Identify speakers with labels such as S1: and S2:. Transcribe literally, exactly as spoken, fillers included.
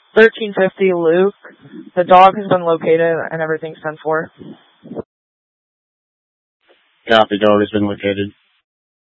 S1: thirteen fifty, Luke. The dog has been located and everything's ten four.
S2: Copy, dog has been located.